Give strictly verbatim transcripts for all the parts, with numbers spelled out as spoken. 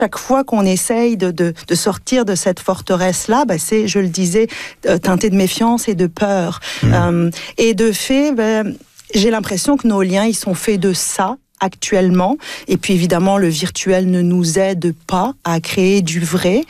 chaque fois qu'on essaye de, de, de sortir de cette forteresse-là, ben c'est, je le disais, teinté de méfiance et de peur. Mmh. Euh, et de fait, ben, j'ai l'impression que nos liens, ils sont faits de ça, actuellement. Et puis évidemment, le virtuel ne nous aide pas à créer du vrai.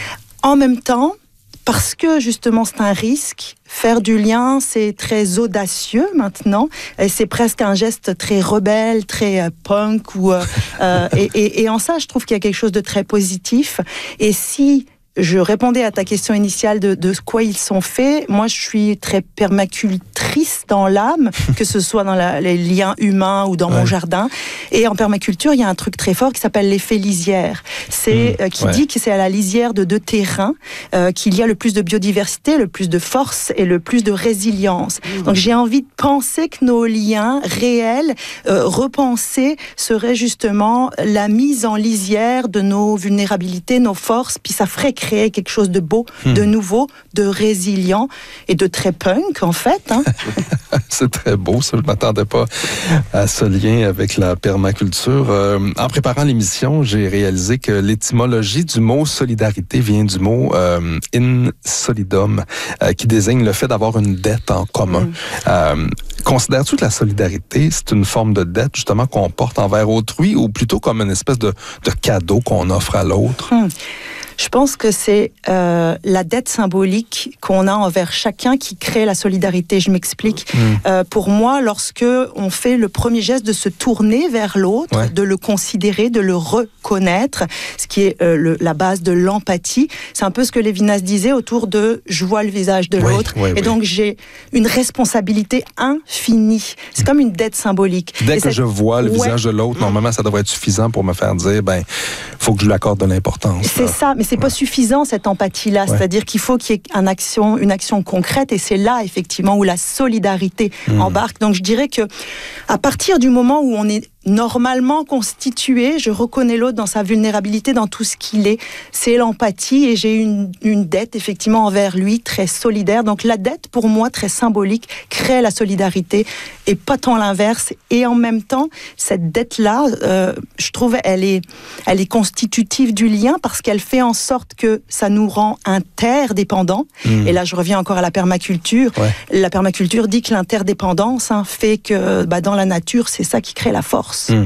En même temps, parce que justement c'est un risque, faire du lien c'est très audacieux maintenant, et c'est presque un geste très rebelle, très euh, punk, ou, euh, euh, et, et, et en ça je trouve qu'il y a quelque chose de très positif. Et si je répondais à ta question initiale de, de quoi ils sont faits, moi je suis très permacultrice dans l'âme, que ce soit dans la, les liens humains ou dans ouais. mon jardin. Et en permaculture, il y a un truc très fort qui s'appelle l'effet lisière. C'est, mmh, euh, qui ouais. dit que c'est à la lisière de deux terrains euh, qu'il y a le plus de biodiversité, le plus de force et le plus de résilience. Mmh. Donc j'ai envie de penser que nos liens réels, euh, repensés, seraient justement la mise en lisière de nos vulnérabilités, nos forces, puis ça ferait créer quelque chose de beau, mmh. de nouveau, de résilient et de très punk, en fait. Hein. C'est très beau, ça. Je ne m'attendais pas à ce lien avec la permaculture. Euh, en préparant l'émission, j'ai réalisé que l'étymologie du mot solidarité vient du mot euh, in solidum, euh, qui désigne le fait d'avoir une dette en commun. Mmh. Euh, considères-tu que la solidarité, c'est une forme de dette, justement, qu'on porte envers autrui, ou plutôt comme une espèce de, de cadeau qu'on offre à l'autre? Mmh. Je pense que c'est euh, la dette symbolique qu'on a envers chacun qui crée la solidarité. Je m'explique. Mmh. Euh, pour moi, lorsque on fait le premier geste de se tourner vers l'autre, ouais. de le considérer, de le reconnaître, ce qui est euh, le, la base de l'empathie, c'est un peu ce que Lévinas disait autour de « je vois le visage de oui, l'autre oui, ». Et oui. donc, j'ai une responsabilité infinie. C'est mmh. comme une dette symbolique. Dès Et que je vois le ouais. visage de l'autre, normalement, ça devrait être suffisant pour me faire dire « ben, faut que je lui accorde de l'importance ». C'est ça, mais c'est pas suffisant cette empathie-là, ouais. c'est-à-dire qu'il faut qu'il y ait une action, une action concrète, et c'est là effectivement où la solidarité mmh. embarque. Donc je dirais que à partir du moment où on est normalement constitué, je reconnais l'autre dans sa vulnérabilité, dans tout ce qu'il est, c'est l'empathie, et j'ai une, une dette effectivement envers lui très solidaire. Donc la dette, pour moi, très symbolique, crée la solidarité et pas tant l'inverse. Et en même temps, cette dette-là, euh, je trouve, elle est, elle est constitutive du lien parce qu'elle fait en sorte que ça nous rend interdépendants. Mmh. Et là, je reviens encore à la permaculture. Ouais. La permaculture dit que l'interdépendance hein, fait que bah, dans la nature, c'est ça qui crée la force. Mmh.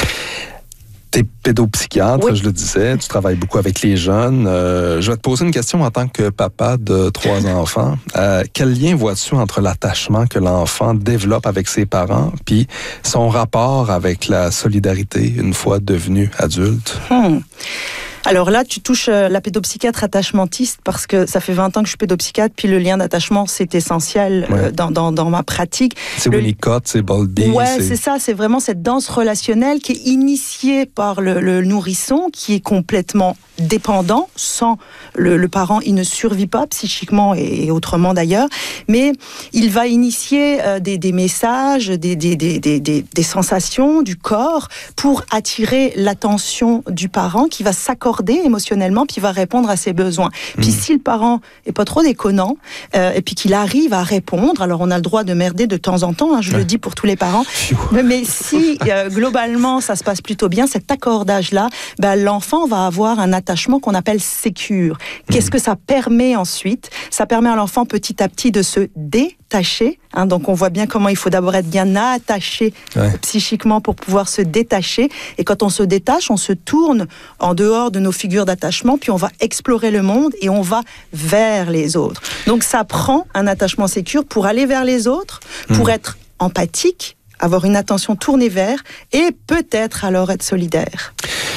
Tu es pédopsychiatre, oui. je le disais, tu travailles beaucoup avec les jeunes. Euh, je vais te poser une question en tant que papa de trois enfants. Euh, quel lien vois-tu entre l'attachement que l'enfant développe avec ses parents puis son rapport avec la solidarité une fois devenu adulte? Mmh. Alors là, tu touches la pédopsychiatre attachmentiste parce que ça fait vingt ans que je suis pédopsychiatre, puis le lien d'attachement, c'est essentiel ouais. dans, dans, dans ma pratique. C'est le... Winnicott, c'est Bowlby. Ouais, c'est... c'est ça, c'est vraiment cette danse relationnelle qui est initiée par le, le nourrisson, qui est complètement dépendant. Sans le, le parent, il ne survit pas psychiquement et autrement d'ailleurs, mais il va initier euh, des, des messages, des, des, des, des, des, des sensations du corps pour attirer l'attention du parent qui va s'accorder émotionnellement, puis il va répondre à ses besoins. Puis mmh. si le parent est pas trop déconnant, euh, et puis qu'il arrive à répondre, alors on a le droit de merder de temps en temps, hein, je ouais. le dis pour tous les parents, mais, mais si euh, globalement ça se passe plutôt bien, cet accordage-là, ben, l'enfant va avoir un attachement qu'on appelle sécure. Qu'est-ce mmh. que ça permet ensuite? Ça permet à l'enfant petit à petit de se détacher. Hein, donc on voit bien comment il faut d'abord être bien attaché ouais. psychiquement pour pouvoir se détacher. Et quand on se détache, on se tourne en dehors de nos figures d'attachement, puis on va explorer le monde et on va vers les autres. Donc ça prend un attachement sécure pour aller vers les autres, pour mmh. être empathique, avoir une attention tournée vers, et peut-être alors être solidaire.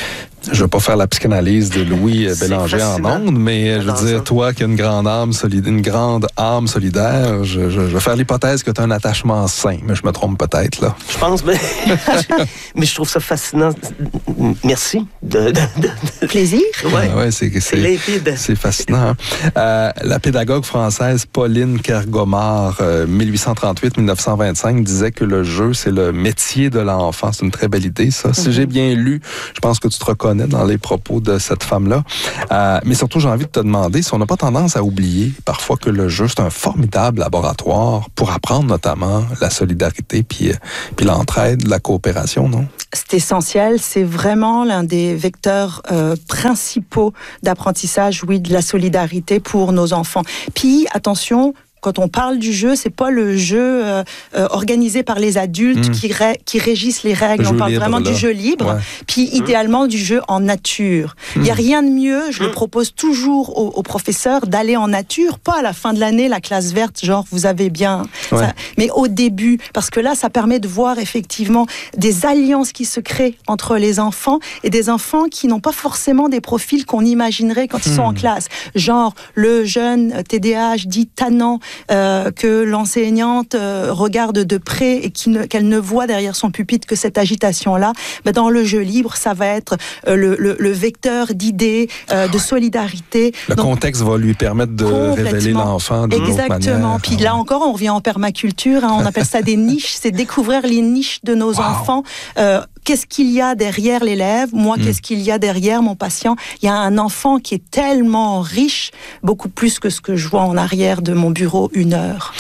Je ne vais pas faire la psychanalyse de Louis Bélanger en ondes, mais je veux dire, toi qui as une grande âme solidaire, une grande âme solidaire, je, je, je vais faire l'hypothèse que tu as un attachement sain, mais je me trompe peut-être là. Je pense, mais, mais je trouve ça fascinant. Merci. De, de, de, de... Plaisir. Ouais, ah ouais, c'est, c'est, c'est, c'est fascinant. Hein? Euh, la pédagogue française Pauline Kergomar, euh, dix-huit cent trente-huit à dix-neuf cent vingt-cinq, disait que le jeu, c'est le métier de l'enfant. C'est une très belle idée, ça. Mm-hmm. Si j'ai bien lu, je pense que tu te reconnais reconnais dans les propos de cette femme-là. Euh, mais surtout, j'ai envie de te demander si on n'a pas tendance à oublier parfois que le jeu, c'est un formidable laboratoire pour apprendre notamment la solidarité, puis, puis l'entraide, la coopération, non? C'est essentiel, c'est vraiment l'un des vecteurs euh, principaux d'apprentissage, oui, de la solidarité pour nos enfants. Puis, attention, quand on parle du jeu, c'est pas le jeu euh, euh, organisé par les adultes mmh. qui, ré, qui régissent les règles. On parle libre, vraiment là. du jeu libre, ouais. puis mmh. idéalement du jeu en nature. Il mmh. n'y a rien de mieux, je mmh. le propose toujours aux, aux professeurs, d'aller en nature, pas à la fin de l'année, la classe verte, genre vous avez bien, ouais. ça, mais au début, parce que là, ça permet de voir effectivement des alliances qui se créent entre les enfants et des enfants qui n'ont pas forcément des profils qu'on imaginerait quand mmh. ils sont en classe. Genre le jeune T D A H dit tannant, Euh, que l'enseignante euh, regarde de près et qui ne, qu'elle ne voit derrière son pupitre que cette agitation-là, ben dans le jeu libre, ça va être euh, le, le, le vecteur d'idées, euh, de solidarité. Le Donc, contexte va lui permettre de révéler l'enfant d'une autre manière. Exactement. Puis là encore, on revient en permaculture, hein, on appelle ça des niches, c'est découvrir les niches de nos wow. enfants. Euh, Qu'est-ce qu'il y a derrière l'élève? Moi, mmh. qu'est-ce qu'il y a derrière mon patient? Il y a un enfant qui est tellement riche, beaucoup plus que ce que je vois en arrière de mon bureau une heure.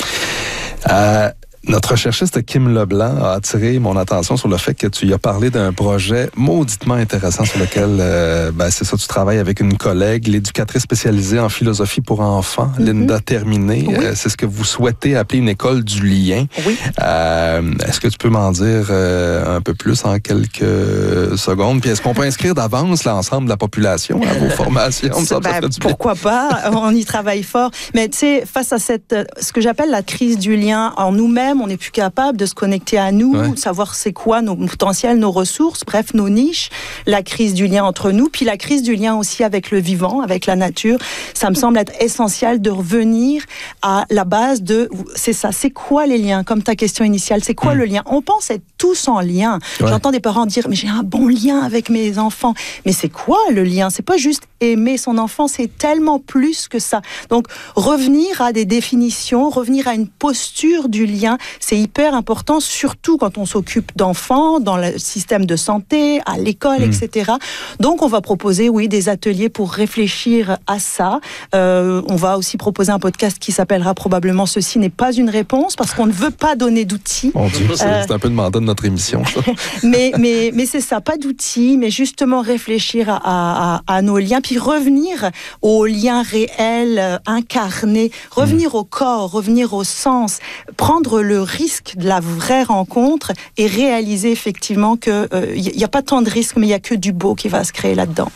Euh... Notre cherchiste Kim Leblanc a attiré mon attention sur le fait que tu y as parlé d'un projet mauditement intéressant sur lequel, euh, ben c'est ça, tu travailles avec une collègue, l'éducatrice spécialisée en philosophie pour enfants, mm-hmm. Linda Terminé. Oui. Euh, c'est ce que vous souhaitez appeler une école du lien. Oui. Euh, est-ce que tu peux m'en dire euh, un peu plus en quelques secondes? Puis est-ce qu'on peut inscrire d'avance l'ensemble de la population à vos formations? Ça, ben, ça ferait du pourquoi bien. pas? On y travaille fort. Mais tu sais, face à cette, ce que j'appelle la crise du lien en nous-mêmes, on n'est plus capable de se connecter à nous, ouais. de savoir c'est quoi nos potentiels, nos ressources, bref, nos niches, la crise du lien entre nous, puis la crise du lien aussi avec le vivant, avec la nature. Ça me semble être essentiel de revenir à la base de, c'est ça, c'est quoi les liens? Comme ta question initiale, c'est quoi mmh. le lien? On pense être tous en lien. Ouais. J'entends des parents dire, mais j'ai un bon lien avec mes enfants. Mais c'est quoi le lien? C'est pas juste aimer son enfant, c'est tellement plus que ça. Donc, revenir à des définitions, revenir à une posture du lien, c'est hyper important, surtout quand on s'occupe d'enfants, dans le système de santé, à l'école, mmh. et cetera. Donc, on va proposer, oui, des ateliers pour réfléchir à ça. Euh, on va aussi proposer un podcast qui s'appellera probablement « Ceci n'est pas une réponse », parce qu'on ne veut pas donner d'outils. Mon Dieu, c'est, euh, c'est un peu le mandat de notre émission, ça. mais, mais, mais c'est ça, pas d'outils, mais justement réfléchir à, à, à nos liens, puis revenir aux liens réels, euh, incarnés, revenir mmh. au corps, revenir au sens, prendre le risque de la vraie rencontre et réaliser effectivement qu'il n'y euh, a pas tant de risques, mais il n'y a que du beau qui va se créer là-dedans.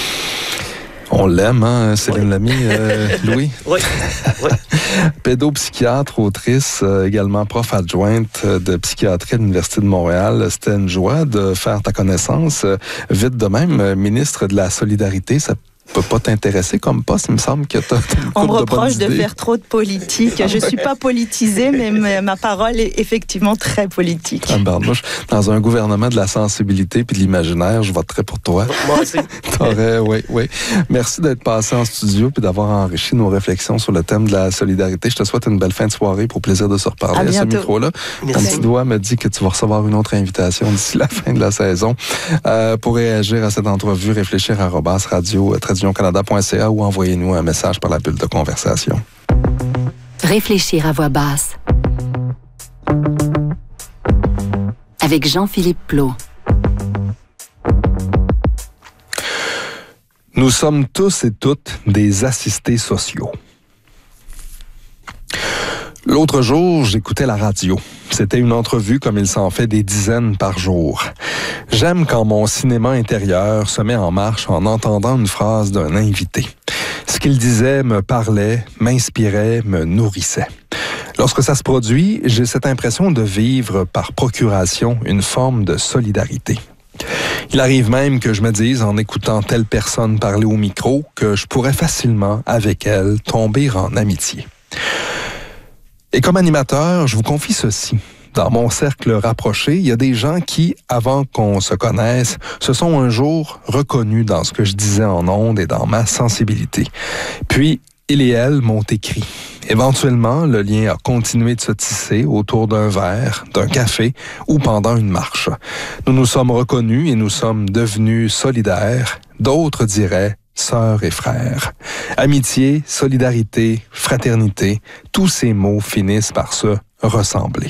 On l'aime, hein, Céline oui. Lamy, euh, Louis? Oui. oui. Pédopsychiatre, autrice, euh, également prof adjointe de psychiatrie à l'Université de Montréal. C'était une joie de faire ta connaissance. Vite de même, ministre de la Solidarité, ça peut pas t'intéresser comme poste, il me semble que tu as une On me reproche de, de faire trop de politique. Je suis pas politisée, mais ma parole est effectivement très politique. Ah, barnouche, dans un gouvernement de la sensibilité puis de l'imaginaire, je voterais pour toi. Moi aussi. T'aurais, oui, oui. Merci d'être passé en studio puis d'avoir enrichi nos réflexions sur le thème de la solidarité. Je te souhaite une belle fin de soirée, pour plaisir de se reparler à, à ce micro-là. Ton petit doigt me dit que tu vas recevoir une autre invitation d'ici la fin de la saison. Euh, pour réagir à cette entrevue, réfléchir à arobase radio traduction canada point c a ou envoyez-nous un message par la bulle de conversation. Réfléchir à voix basse. Avec Jean-Philippe Plot. Nous sommes tous et toutes des assistés sociaux. L'autre jour, j'écoutais la radio. C'était une entrevue comme il s'en fait des dizaines par jour. J'aime quand mon cinéma intérieur se met en marche en entendant une phrase d'un invité. Ce qu'il disait me parlait, m'inspirait, me nourrissait. Lorsque ça se produit, j'ai cette impression de vivre par procuration une forme de solidarité. Il arrive même que je me dise, en écoutant telle personne parler au micro, que je pourrais facilement, avec elle, tomber en amitié. Et comme animateur, je vous confie ceci. Dans mon cercle rapproché, il y a des gens qui, avant qu'on se connaisse, se sont un jour reconnus dans ce que je disais en ondes et dans ma sensibilité. Puis, il et elle m'ont écrit. Éventuellement, le lien a continué de se tisser autour d'un verre, d'un café ou pendant une marche. Nous nous sommes reconnus et nous sommes devenus solidaires. D'autres diraient sœurs et frères. Amitié, solidarité, fraternité, tous ces mots finissent par se ressembler.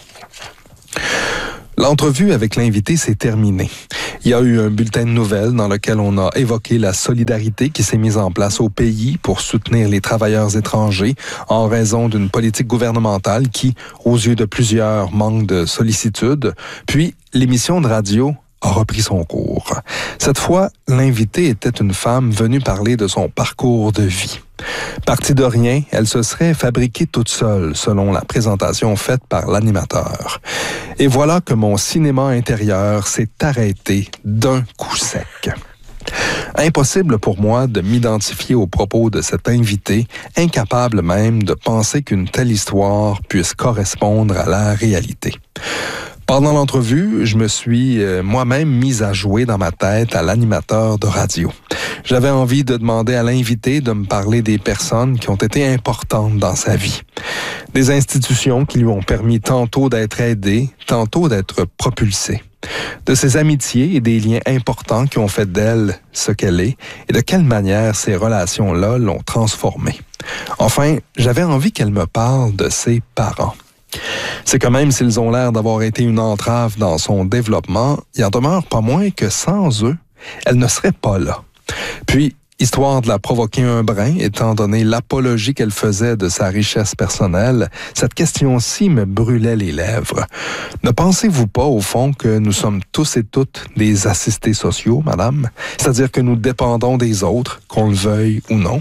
L'entrevue avec l'invité s'est terminée. Il y a eu un bulletin de nouvelles dans lequel on a évoqué la solidarité qui s'est mise en place au pays pour soutenir les travailleurs étrangers en raison d'une politique gouvernementale qui, aux yeux de plusieurs, manque de sollicitude. Puis, l'émission de radio a repris son cours. Cette fois, l'invitée était une femme venue parler de son parcours de vie. Partie de rien, elle se serait fabriquée toute seule, selon la présentation faite par l'animateur. Et voilà que mon cinéma intérieur s'est arrêté d'un coup sec. Impossible pour moi de m'identifier aux propos de cet invité, incapable même de penser qu'une telle histoire puisse correspondre à la réalité. Pendant l'entrevue, je me suis euh, moi-même mise à jouer dans ma tête à l'animateur de radio. J'avais envie de demander à l'invité de me parler des personnes qui ont été importantes dans sa vie. Des institutions qui lui ont permis tantôt d'être aidé, tantôt d'être propulsé. De ses amitiés et des liens importants qui ont fait d'elle ce qu'elle est et de quelle manière ces relations-là l'ont transformée. Enfin, j'avais envie qu'elle me parle de ses parents. C'est que même s'ils ont l'air d'avoir été une entrave dans son développement, il en demeure pas moins que sans eux, elle ne serait pas là. Puis, histoire de la provoquer un brin, étant donné l'apologie qu'elle faisait de sa richesse personnelle, cette question-ci me brûlait les lèvres. Ne pensez-vous pas, au fond, que nous sommes tous et toutes des assistés sociaux, madame? C'est-à-dire que nous dépendons des autres, qu'on le veuille ou non?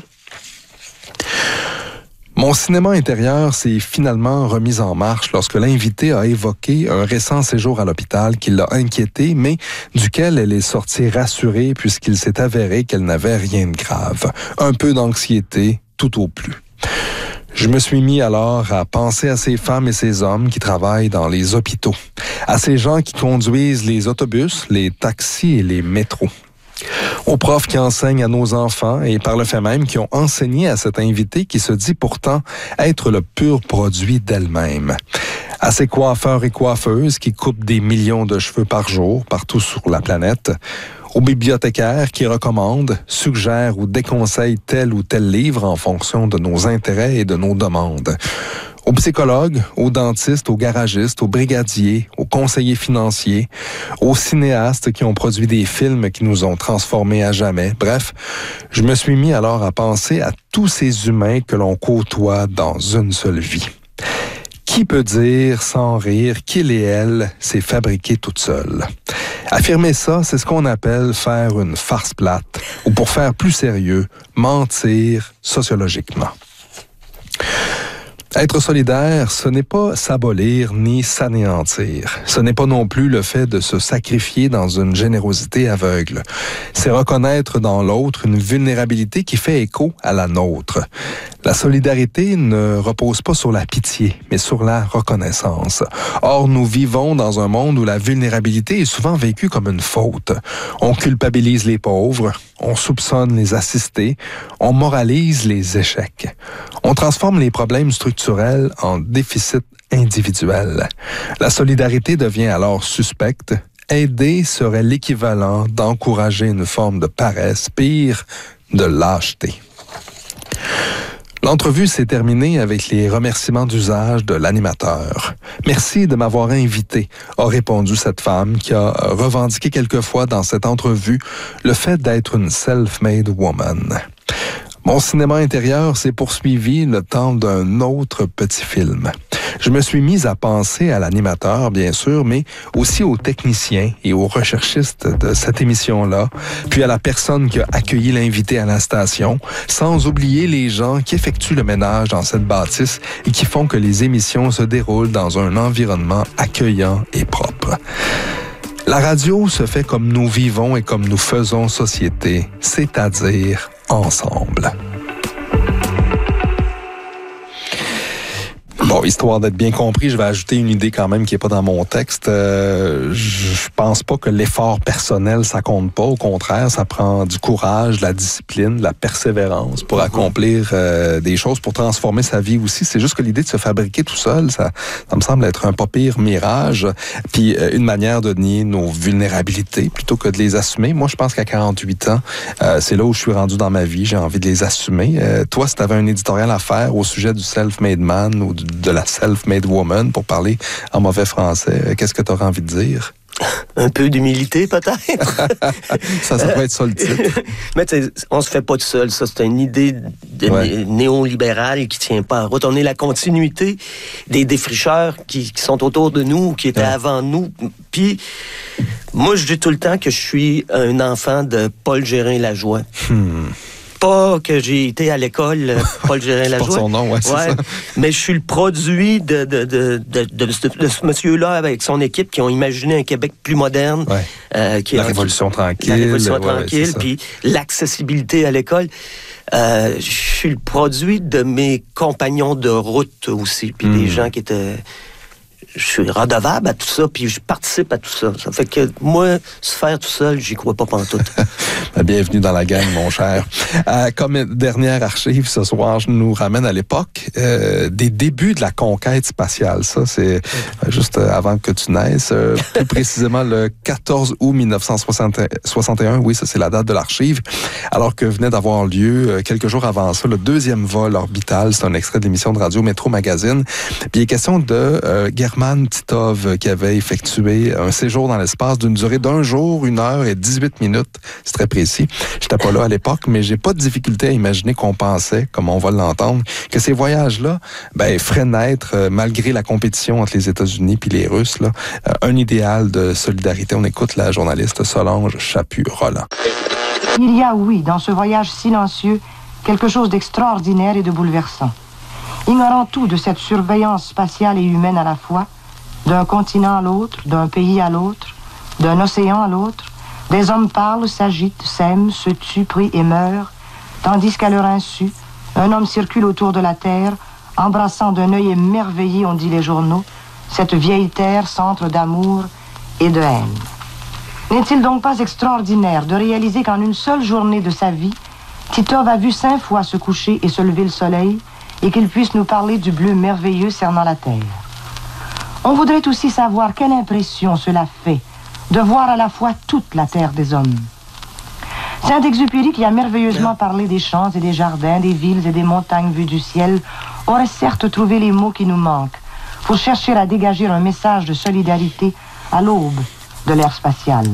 Mon cinéma intérieur s'est finalement remis en marche lorsque l'invité a évoqué un récent séjour à l'hôpital qui l'a inquiété, mais duquel elle est sortie rassurée puisqu'il s'est avéré qu'elle n'avait rien de grave. Un peu d'anxiété, tout au plus. Je me suis mis alors à penser à ces femmes et ces hommes qui travaillent dans les hôpitaux, à ces gens qui conduisent les autobus, les taxis et les métros. Aux profs qui enseignent à nos enfants et par le fait même qui ont enseigné à cet invité qui se dit pourtant être le pur produit d'elle-même. À ces coiffeurs et coiffeuses qui coupent des millions de cheveux par jour partout sur la planète. Aux bibliothécaires qui recommandent, suggèrent ou déconseillent tel ou tel livre en fonction de nos intérêts et de nos demandes. Aux psychologues, aux dentistes, aux garagistes, aux brigadiers, aux conseillers financiers, aux cinéastes qui ont produit des films qui nous ont transformés à jamais. Bref, je me suis mis alors à penser à tous ces humains que l'on côtoie dans une seule vie. Qui peut dire sans rire qu'il et elle s'est fabriqué toute seule? Affirmer ça, c'est ce qu'on appelle faire une farce plate, ou pour faire plus sérieux, mentir sociologiquement. Être solidaire, ce n'est pas s'abolir ni s'anéantir. Ce n'est pas non plus le fait de se sacrifier dans une générosité aveugle. C'est reconnaître dans l'autre une vulnérabilité qui fait écho à la nôtre. La solidarité ne repose pas sur la pitié, mais sur la reconnaissance. Or, nous vivons dans un monde où la vulnérabilité est souvent vécue comme une faute. On culpabilise les pauvres, on soupçonne les assistés, on moralise les échecs. On transforme les problèmes structurels en déficits individuels. La solidarité devient alors suspecte. Aider serait l'équivalent d'encourager une forme de paresse, pire, de lâcheté. L'entrevue s'est terminée avec les remerciements d'usage de l'animateur. « Merci de m'avoir invité », a répondu cette femme qui a revendiqué quelquefois dans cette entrevue le fait d'être une self-made woman. Mon cinéma intérieur s'est poursuivi le temps d'un autre petit film. Je me suis mis à penser à l'animateur, bien sûr, mais aussi aux techniciens et aux recherchistes de cette émission-là, puis à la personne qui a accueilli l'invité à la station, sans oublier les gens qui effectuent le ménage dans cette bâtisse et qui font que les émissions se déroulent dans un environnement accueillant et propre. La radio se fait comme nous vivons et comme nous faisons société, c'est-à-dire ensemble. Bon, Bon, histoire d'être bien compris, je vais ajouter une idée quand même qui n'est pas dans mon texte. Euh, je pense pas que l'effort personnel, ça compte pas. Au contraire, ça prend du courage, de la discipline, de la persévérance pour accomplir euh, des choses, pour transformer sa vie aussi. C'est juste que l'idée de se fabriquer tout seul, ça, ça me semble être un pas pire mirage. Puis euh, une manière de nier nos vulnérabilités plutôt que de les assumer. Moi, je pense qu'à quarante-huit ans, euh, c'est là où je suis rendu dans ma vie. J'ai envie de les assumer. Euh, toi, si tu avais un éditorial à faire au sujet du self-made man ou de la self-made woman, pour parler en mauvais français, qu'est-ce que tu aurais envie de dire? Un peu d'humilité, peut-être. ça, ça pourrait être ça le titre. Mais on se fait pas tout seul. Ça, c'est une idée de ouais. né- néolibérale qui tient pas à route. On est la continuité des défricheurs qui, qui sont autour de nous, qui étaient ouais. avant nous. Puis, moi, je dis tout le temps que je suis un enfant de Paul Gérin-Lajoie. Hmm. Pas que j'ai été à l'école Paul Gérin-Lajoie. son nom, ouais, c'est ouais, ça. Mais je suis le produit de, de, de, de, de, de, de ce monsieur-là avec son équipe qui ont imaginé un Québec plus moderne. Ouais. Euh, qui la a, Révolution tranquille. La Révolution ouais, tranquille, ouais, puis l'accessibilité à l'école. Euh, je suis le produit de mes compagnons de route aussi, puis mmh. des gens qui étaient... Je suis redevable à tout ça, puis je participe à tout ça. Ça fait que moi, se faire tout seul, j'y crois pas pantoute. Bienvenue dans la gang, mon cher. Euh, comme dernière archive ce soir, je nous ramène à l'époque euh, des débuts de la conquête spatiale. Ça, c'est euh, juste avant que tu naisses. Euh, plus précisément, le quatorze août mille neuf cent soixante et un. Oui, ça, c'est la date de l'archive. Alors que venait d'avoir lieu, euh, quelques jours avant ça, le deuxième vol orbital. C'est un extrait de l'émission de radio Métro Magazine. Puis il est question de euh, German Titov qui avait effectué un séjour dans l'espace d'une durée d'un jour, une heure et dix-huit minutes. C'est très précis. J'étais pas là à l'époque, mais j'ai pas de difficulté à imaginer qu'on pensait, comme on va l'entendre, que ces voyages-là, ben, feraient naître, euh, malgré la compétition entre les États-Unis puis les Russes, là, euh, un idéal de solidarité. On écoute la journaliste Solange Chaput-Roland. Il y a, oui, dans ce voyage silencieux, quelque chose d'extraordinaire et de bouleversant. Ignorant tout de cette surveillance spatiale et humaine à la fois, d'un continent à l'autre, d'un pays à l'autre, d'un océan à l'autre, des hommes parlent, s'agitent, s'aiment, se tuent, prient et meurent, tandis qu'à leur insu, un homme circule autour de la Terre, embrassant d'un œil émerveillé, on dit les journaux, cette vieille Terre, centre d'amour et de haine. N'est-il donc pas extraordinaire de réaliser qu'en une seule journée de sa vie, Titov a vu cinq fois se coucher et se lever le soleil, et qu'il puisse nous parler du bleu merveilleux cernant la Terre. On voudrait aussi savoir quelle impression cela fait de voir à la fois toute la terre des hommes. Saint-Exupéry, qui a merveilleusement parlé des champs et des jardins, des villes et des montagnes vues du ciel, aurait certes trouvé les mots qui nous manquent pour chercher à dégager un message de solidarité à l'aube de l'ère spatiale.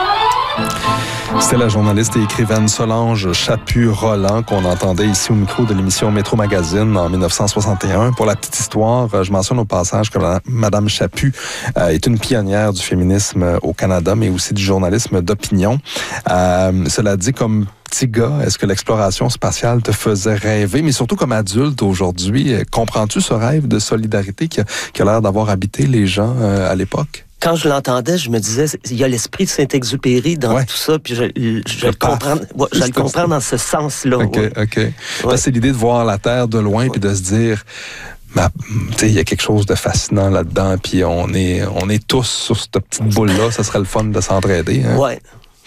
C'était la journaliste et écrivaine Solange Chaput-Roland qu'on entendait ici au micro de l'émission Métro Magazine en mille neuf cent soixante et un. Pour la petite histoire, je mentionne au passage que Madame Chaput euh, est une pionnière du féminisme au Canada, mais aussi du journalisme d'opinion. Euh, cela dit, comme petit gars, est-ce que l'exploration spatiale te faisait rêver? Mais surtout comme adulte aujourd'hui, comprends-tu ce rêve de solidarité qui a, qui a l'air d'avoir habité les gens euh, à l'époque? Quand je l'entendais, je me disais, il y a l'esprit de Saint-Exupéry dans ouais. tout ça, puis je, je, je le comprends, ouais, je le comprends dans ce sens-là. OK, ouais. OK. Ouais. C'est l'idée de voir la Terre de loin, ouais. puis de se dire, ben, il y a quelque chose de fascinant là-dedans, puis on est, on est tous sur cette petite boule-là, ça serait le fun de s'entraider. Hein? Ouais.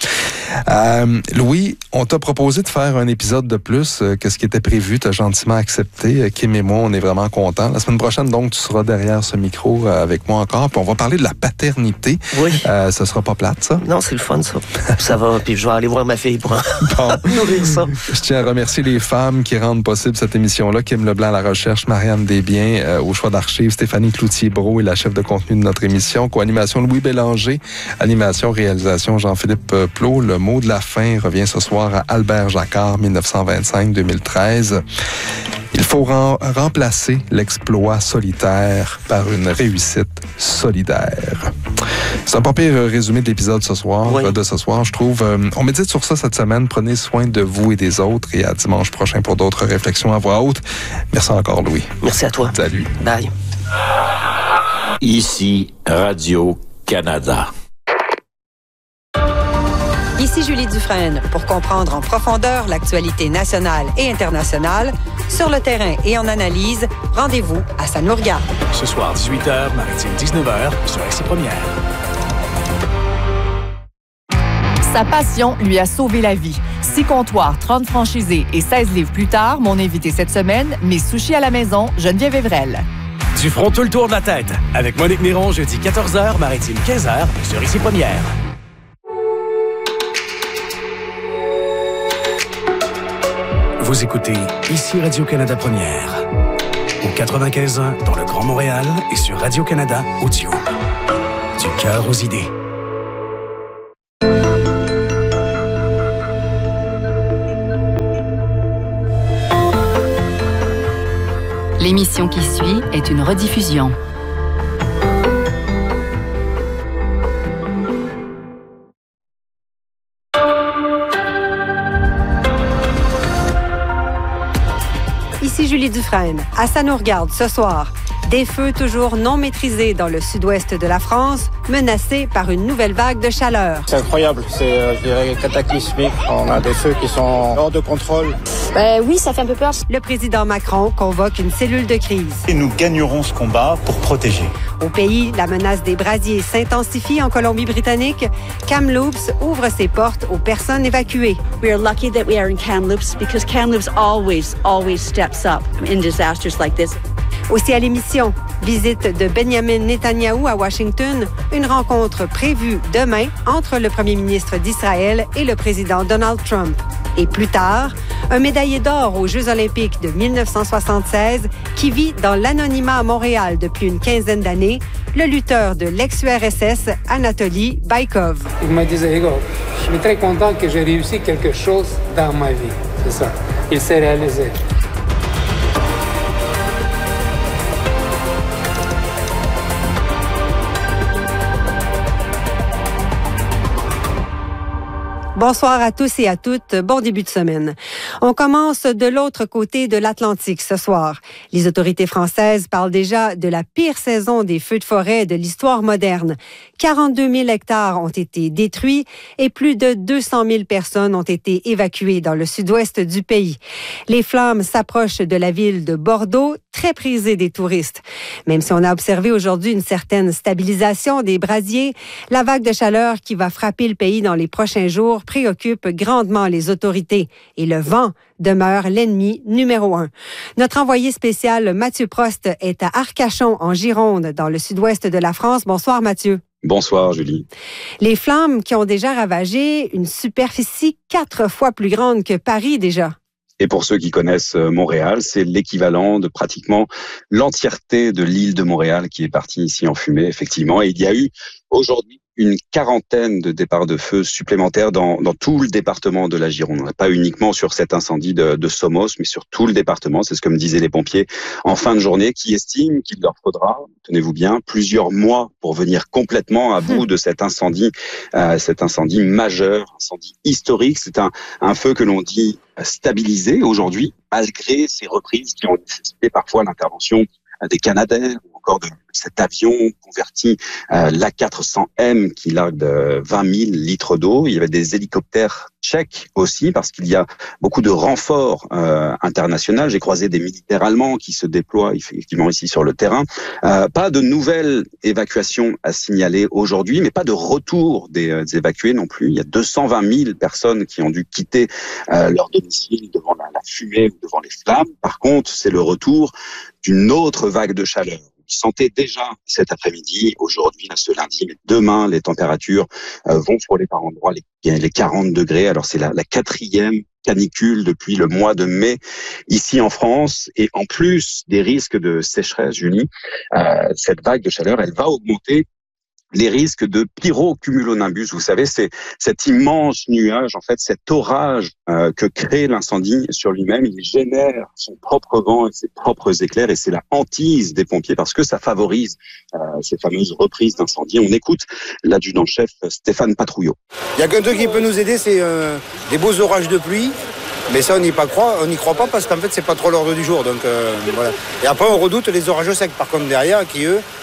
Euh, Louis, on t'a proposé de faire un épisode de plus euh, que ce qui était prévu. Tu as gentiment accepté. Euh, Kim et moi, on est vraiment contents. La semaine prochaine, donc, tu seras derrière ce micro euh, avec moi encore. Puis on va parler de la paternité. Oui. Euh, ça sera pas plate, ça? Non, c'est le fun, ça. Ça va. Puis je vais aller voir ma fille pour bon. nourrir ça. Je tiens à remercier les femmes qui rendent possible cette émission-là. Kim Leblanc à la recherche, Marianne Desbiens euh, au choix d'archives, Stéphanie Cloutier-Brault est la chef de contenu de notre émission. Co-animation Louis Bélanger. Animation, réalisation Jean-Philippe euh, Plot. Le mot de la fin revient ce soir à Albert Jacquard, mille neuf cent vingt-cinq à deux mille treize. Il faut rem- remplacer l'exploit solitaire par une réussite solidaire. C'est un pas pire résumé de l'épisode ce soir, oui. de ce soir, je trouve. Euh, on médite sur ça cette semaine. Prenez soin de vous et des autres et à dimanche prochain pour d'autres réflexions à voix haute. Merci encore, Louis. Merci à toi. Salut. Bye. Ici, Radio-Canada. Ici Julie Dufresne pour comprendre en profondeur l'actualité nationale et internationale. Sur le terrain et en analyse, rendez-vous à Ça nous regarde. Ce soir, dix-huit heures, Maritime dix-neuf heures, sur R C Première. Sa passion lui a sauvé la vie. Six comptoirs, trente franchisés et seize livres plus tard, mon invité cette semaine, mes sushis à la maison, Geneviève Evrel. Du front tout le tour de la tête, avec Monique Néron, jeudi quatorze heures, Maritime quinze heures, sur R C Première. Vous écoutez ici Radio-Canada Première, au quatre-vingt-quinze ans dans le Grand Montréal et sur Radio-Canada Audio. Du cœur aux idées. L'émission qui suit est une rediffusion. Ici Julie Dufresne. À Ça nous regarde ce soir. Des feux toujours non maîtrisés dans le sud-ouest de la France, menacés par une nouvelle vague de chaleur. C'est incroyable, c'est, euh, je dirais, cataclysmique. On a des feux qui sont hors de contrôle. Ben oui, ça fait un peu peur. Le président Macron convoque une cellule de crise. Et nous gagnerons ce combat pour protéger. Au pays, la menace des brasiers s'intensifie en Colombie-Britannique. Kamloops ouvre ses portes aux personnes évacuées. We are lucky that we are in Kamloops because Kamloops always, always steps up in disasters like this. Aussi à l'émission, visite de Benjamin Netanyahou à Washington, une rencontre prévue demain entre le premier ministre d'Israël et le président Donald Trump. Et plus tard, un médaillé d'or aux Jeux olympiques de dix-neuf cent soixante-seize qui vit dans l'anonymat à Montréal depuis une quinzaine d'années, le lutteur de l'ex-U R S S, Anatoly Baikov. Il me disait, Igor, je suis très content que j'ai réussi quelque chose dans ma vie. C'est ça. Il s'est réalisé. Bonsoir à tous et à toutes. Bon début de semaine. On commence de l'autre côté de l'Atlantique ce soir. Les autorités françaises parlent déjà de la pire saison des feux de forêt de l'histoire moderne. quarante-deux mille hectares ont été détruits et plus de deux cent mille personnes ont été évacuées dans le sud-ouest du pays. Les flammes s'approchent de la ville de Bordeaux, très prisée des touristes. Même si on a observé aujourd'hui une certaine stabilisation des brasiers, la vague de chaleur qui va frapper le pays dans les prochains jours préoccupe grandement les autorités et le vent demeure l'ennemi numéro un. Notre envoyé spécial Mathieu Prost est à Arcachon, en Gironde, dans le sud-ouest de la France. Bonsoir Mathieu. Bonsoir Julie. Les flammes qui ont déjà ravagé une superficie quatre fois plus grande que Paris déjà. Et pour ceux qui connaissent Montréal, c'est l'équivalent de pratiquement l'entièreté de l'île de Montréal qui est partie ici en fumée, effectivement. Et il y a eu aujourd'hui une quarantaine de départs de feu supplémentaires dans, dans tout le département de la Gironde. Pas uniquement sur cet incendie de, de Somos, mais sur tout le département. C'est ce que me disaient les pompiers en fin de journée, qui estiment qu'il leur faudra, tenez-vous bien, plusieurs mois pour venir complètement à bout de cet incendie, euh, cet incendie majeur, incendie historique. C'est un, un feu que l'on dit stabilisé aujourd'hui, malgré ces reprises qui ont nécessité parfois l'intervention des Canadair ou encore de cet avion converti, euh, l'A quatre cents M qui largue de vingt mille litres d'eau. Il y avait des hélicoptères tchèques aussi parce qu'il y a beaucoup de renforts euh, internationaux. J'ai croisé des militaires allemands qui se déploient effectivement ici sur le terrain. Euh, pas de nouvelles évacuations à signaler aujourd'hui, mais pas de retour des, euh, des évacués non plus. Il y a deux cent vingt mille personnes qui ont dû quitter euh, leur domicile devant la, la fumée ou devant les flammes. Par contre, c'est le retour d'une autre vague de chaleur. Vous sentez déjà cet après-midi, aujourd'hui, là, ce lundi, mais demain, les températures euh, vont frôler par endroits les, les quarante degrés. Alors, c'est la, la quatrième canicule depuis le mois de mai ici en France. Et en plus des risques de sécheresse, Julie, euh, cette vague de chaleur, elle va augmenter les risques de pyrocumulonimbus. Vous savez, c'est cet immense nuage, en fait, cet orage euh, que crée l'incendie sur lui-même. Il génère son propre vent et ses propres éclairs, et c'est la hantise des pompiers parce que ça favorise euh, ces fameuses reprises d'incendie. On écoute l'adjudant-chef Stéphane Patrouillot. Il y a qu'un truc qui peut nous aider, c'est euh, des beaux orages de pluie. Mais ça, on n'y croit, on n'y croit pas parce qu'en fait, c'est pas trop l'ordre du jour. Donc euh, voilà. Et après, on redoute les orages secs, par contre, derrière, qui eux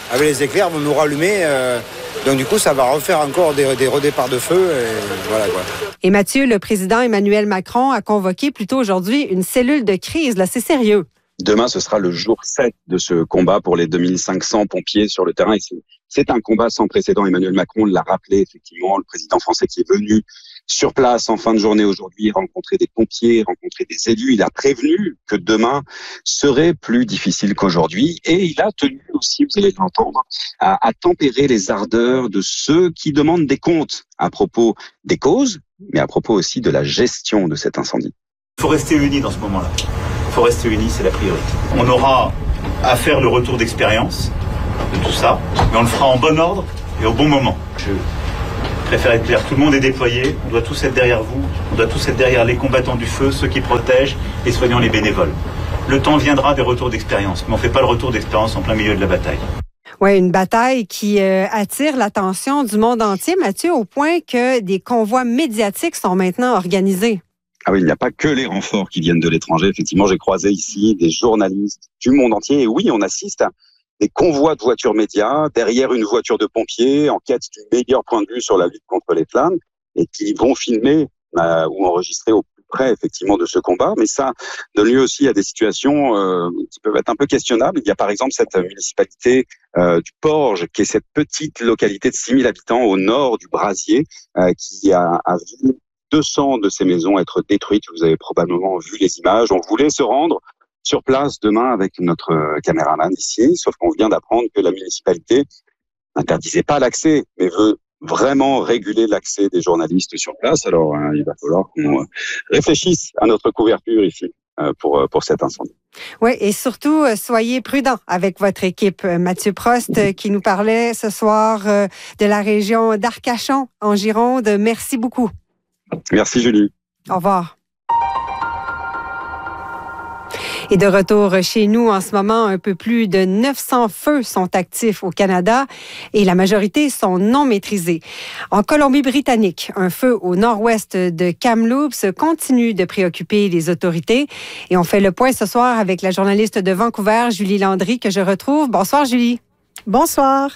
avec les éclairs, vont nous rallumer. Euh, donc du coup, ça va refaire encore des, des redéparts de feu. Et voilà quoi. Et Mathieu, le président Emmanuel Macron a convoqué plus tôt aujourd'hui une cellule de crise. Là, c'est sérieux. Demain, ce sera le jour sept de ce combat pour les deux mille cinq cents pompiers sur le terrain. Et c'est un combat sans précédent. Emmanuel Macron l'a rappelé, effectivement, le président français qui est venu sur place en fin de journée aujourd'hui, rencontrer des pompiers, rencontrer des élus. Il a prévenu que demain serait plus difficile qu'aujourd'hui. Et il a tenu aussi, vous allez l'entendre, à, à tempérer les ardeurs de ceux qui demandent des comptes à propos des causes, mais à propos aussi de la gestion de cet incendie. Il faut rester unis dans ce moment-là. Il faut rester unis, c'est la priorité. On aura à faire le retour d'expérience de tout ça, mais on le fera en bon ordre et au bon moment. Je préfère être clair, tout le monde est déployé, on doit tous être derrière vous, on doit tous être derrière les combattants du feu, ceux qui protègent, les soignants, les bénévoles. Le temps viendra des retours d'expérience, mais on ne fait pas le retour d'expérience en plein milieu de la bataille. Oui, une bataille qui euh, attire l'attention du monde entier, Mathieu, au point que des convois médiatiques sont maintenant organisés. Ah oui, il n'y a pas que les renforts qui viennent de l'étranger. Effectivement, j'ai croisé ici des journalistes du monde entier. Et oui, on assiste à des convois de voitures médias derrière une voiture de pompiers en quête du meilleur point de vue sur la lutte contre les flammes et qui vont filmer euh, ou enregistrer au plus près, effectivement, de ce combat. Mais ça donne lieu aussi à des situations euh, qui peuvent être un peu questionnables. Il y a par exemple cette municipalité euh, du Porge, qui est cette petite localité de six mille habitants au nord du Brasier, euh, qui a, a vu deux cents de ces maisons être détruites. Vous avez probablement vu les images. On voulait se rendre sur place demain avec notre caméraman ici, sauf qu'on vient d'apprendre que la municipalité n'interdisait pas l'accès, mais veut vraiment réguler l'accès des journalistes sur place. Alors, hein, il va falloir qu'on réfléchisse à notre couverture ici euh, pour, pour cet incendie. Oui, et surtout, soyez prudents avec votre équipe. Mathieu Prost, qui nous parlait ce soir euh, de la région d'Arcachon, en Gironde. Merci beaucoup. Merci, Julie. Au revoir. Et de retour chez nous, en ce moment, un peu plus de neuf cents feux sont actifs au Canada et la majorité sont non maîtrisés. En Colombie-Britannique, un feu au nord-ouest de Kamloops continue de préoccuper les autorités. Et on fait le point ce soir avec la journaliste de Vancouver, Julie Landry, que je retrouve. Bonsoir, Julie. Bonsoir.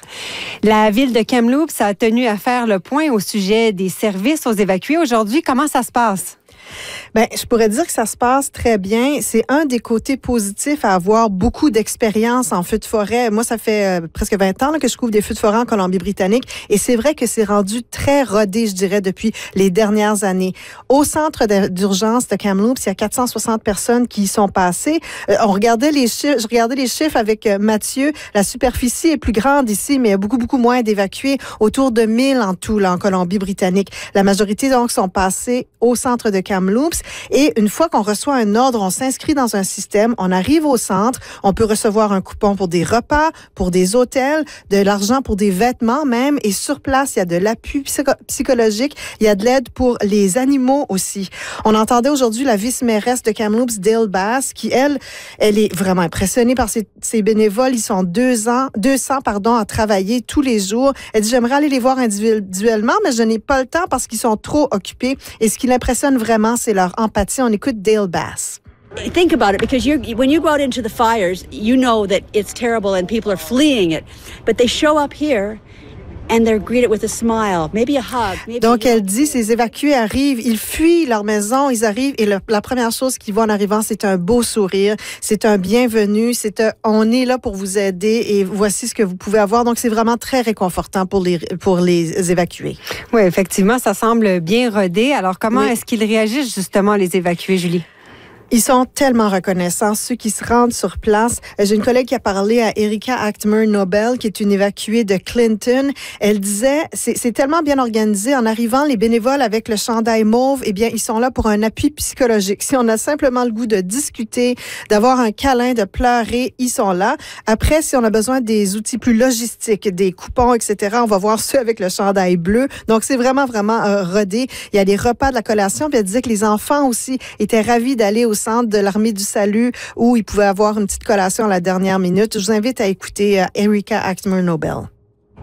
La ville de Kamloops a tenu à faire le point au sujet des services aux évacués aujourd'hui. Comment ça se passe? Ben, je pourrais dire que ça se passe très bien. C'est un des côtés positifs à avoir beaucoup d'expérience en feu de forêt. Moi, ça fait euh, presque vingt ans là, que je couvre des feux de forêt en Colombie-Britannique et c'est vrai que c'est rendu très rodé, je dirais, depuis les dernières années. Au centre d'urgence de Kamloops, il y a quatre cent soixante personnes qui y sont passées. Euh, on regardait les chiffres, je regardais les chiffres avec euh, Mathieu. La superficie est plus grande ici, mais il y a beaucoup, beaucoup moins d'évacués. Autour de mille en tout, là, en Colombie-Britannique. La majorité, donc, sont passés au centre de Kamloops. Et une fois qu'on reçoit un ordre, on s'inscrit dans un système, on arrive au centre, on peut recevoir un coupon pour des repas, pour des hôtels, de l'argent pour des vêtements même. Et sur place, il y a de l'appui psycho- psychologique, il y a de l'aide pour les animaux aussi. On entendait aujourd'hui la vice-mairesse de Kamloops, Dale Bass, qui, elle, elle est vraiment impressionnée par ses, ses bénévoles. Ils sont deux ans, deux cents, pardon, à travailler tous les jours. Elle dit, j'aimerais aller les voir individuellement, mais je n'ai pas le temps parce qu'ils sont trop occupés. Et ce qui l'impressionne vraiment, c'est leur empathie. On écoute Dale Bass. Think about it, because you're, when you go out into the fires, you know that it's terrible and people are fleeing it. But they show up here and they're greeted with a smile, maybe a hug. Maybe Donc, elle dit, ces évacués arrivent, ils fuient leur maison, ils arrivent et le, la première chose qu'ils voient en arrivant, c'est un beau sourire, c'est un bienvenu, c'est un, on est là pour vous aider et voici ce que vous pouvez avoir. Donc, c'est vraiment très réconfortant pour les, pour les évacués. Oui, effectivement, ça semble bien rodé. Alors, comment oui. est-ce qu'ils réagissent justement, les évacués, Julie? Ils sont tellement reconnaissants, ceux qui se rendent sur place. J'ai une collègue qui a parlé à Erika Achtmer-Nobel, qui est une évacuée de Clinton. Elle disait, c'est, c'est tellement bien organisé. En arrivant, les bénévoles avec le chandail mauve, eh bien, ils sont là pour un appui psychologique. Si on a simplement le goût de discuter, d'avoir un câlin, de pleurer, ils sont là. Après, si on a besoin des outils plus logistiques, des coupons, et cetera, on va voir ceux avec le chandail bleu. Donc, c'est vraiment, vraiment euh, rodé. Il y a des repas de la collation. Puis elle disait que les enfants aussi étaient ravis d'aller au centre de l'Armée du Salut où ils pouvaient avoir une petite collation à la dernière minute. Je vous invite à écouter uh, Erika Achtmer-Nobel.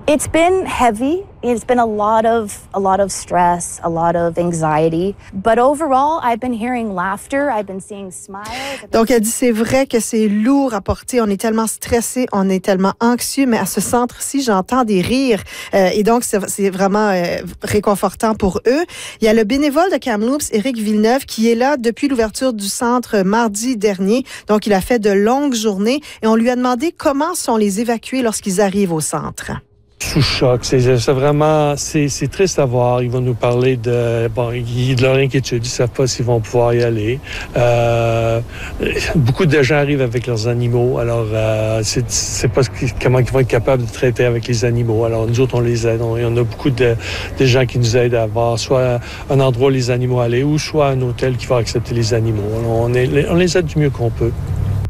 It's been heavy. It's been a lot of a lot of stress, a lot of anxiety. But overall, I've been hearing laughter. I've been seeing smiles. Donc, elle dit, c'est vrai que c'est lourd à porter. On est tellement stressé, on est tellement anxieux, mais à ce centre-ci, j'entends des rires. Euh, et donc, c'est, c'est vraiment euh, réconfortant pour eux. Il y a le bénévole de Kamloops, Éric Villeneuve, qui est là depuis l'ouverture du centre mardi dernier. Donc, il a fait de longues journées et on lui a demandé comment sont les évacués lorsqu'ils arrivent au centre. Sous choc, c'est, c'est vraiment, c'est, c'est triste à voir. Ils vont nous parler de, bon, il y a de leur inquiétude, ils savent pas s'ils vont pouvoir y aller. Euh, beaucoup de gens arrivent avec leurs animaux, alors euh, c'est, c'est pas comment ils vont être capables de traiter avec les animaux. Alors nous autres, on les aide. On, il y en a beaucoup de, de gens qui nous aident à avoir soit un endroit où les animaux allaient ou soit un hôtel qui va accepter les animaux. Alors, on, est, on les aide du mieux qu'on peut.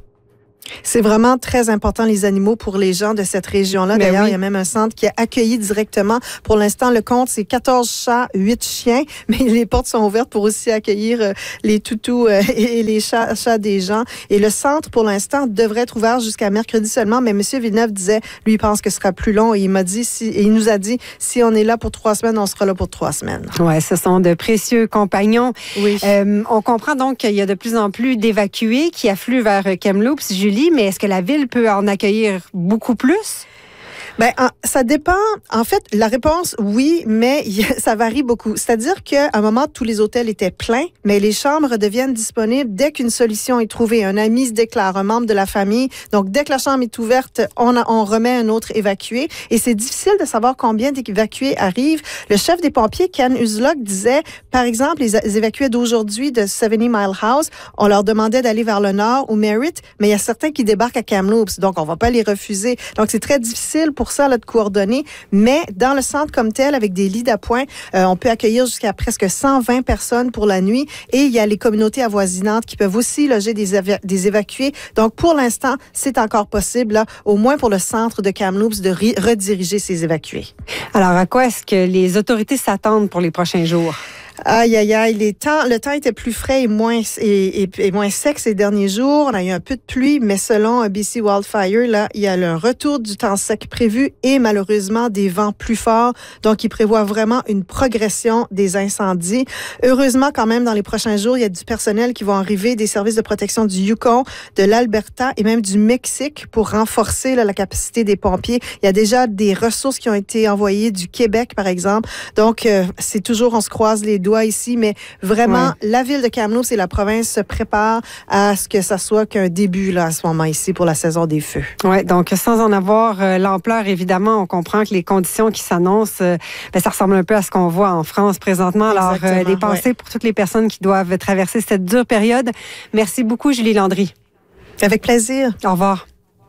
C'est vraiment très important, les animaux, pour les gens de cette région-là. Mais D'ailleurs, oui. il y a même un centre qui a accueilli directement. Pour l'instant, le compte, c'est quatorze chats, huit chiens, mais les portes sont ouvertes pour aussi accueillir euh, les toutous euh, et les chats, chats des gens. Et le centre, pour l'instant, devrait être ouvert jusqu'à mercredi seulement, mais M. Villeneuve disait, lui, il pense que ce sera plus long. Et il m'a dit, si, et il nous a dit, si on est là pour trois semaines, on sera là pour trois semaines. Ouais, ce sont de précieux compagnons. Oui. Euh, on comprend donc qu'il y a de plus en plus d'évacués qui affluent vers Kamloops, Julie, mais est-ce que la ville peut en accueillir beaucoup plus? Ben, en, ça dépend. En fait, la réponse, oui, mais y, ça varie beaucoup. C'est-à-dire qu'à un moment, tous les hôtels étaient pleins, mais les chambres deviennent disponibles dès qu'une solution est trouvée. Un ami se déclare, un membre de la famille. Donc, dès que la chambre est ouverte, on, a, on remet un autre évacué. Et c'est difficile de savoir combien d'évacués arrivent. Le chef des pompiers, Ken Uslock, disait, par exemple, les, les évacués d'aujourd'hui de seventy Mile House, on leur demandait d'aller vers le nord ou Merritt, mais il y a certains qui débarquent à Kamloops. Donc, on va pas les refuser. Donc, c'est très difficile pour ça là, de coordonner, mais dans le centre comme tel, avec des lits d'appoint, euh, on peut accueillir jusqu'à presque cent vingt personnes pour la nuit et il y a les communautés avoisinantes qui peuvent aussi loger des, éva- des évacués. Donc, pour l'instant, c'est encore possible, là, au moins pour le centre de Kamloops, de ri- rediriger ces évacués. Alors, à quoi est-ce que les autorités s'attendent pour les prochains jours? Aïe, aïe, aïe. Les temps, le temps était plus frais et moins, et, et, et moins sec ces derniers jours. On a eu un peu de pluie, mais selon B C Wildfire, là, il y a un retour du temps sec prévu et malheureusement des vents plus forts. Donc, il prévoit vraiment une progression des incendies. Heureusement, quand même, dans les prochains jours, il y a du personnel qui va arriver des services de protection du Yukon, de l'Alberta et même du Mexique pour renforcer là, la capacité des pompiers. Il y a déjà des ressources qui ont été envoyées du Québec, par exemple. Donc, euh, c'est toujours, on se croise les doigts ici, mais vraiment, ouais. La ville de Kamloops et la province se préparent à ce que ça soit qu'un début là, à ce moment ici pour la saison des feux. Oui, donc sans en avoir euh, l'ampleur, évidemment, on comprend que les conditions qui s'annoncent, euh, ben, ça ressemble un peu à ce qu'on voit en France présentement. Alors, euh, les pensées ouais. pour toutes les personnes qui doivent traverser cette dure période. Merci beaucoup, Julie Landry. Avec plaisir. Au revoir.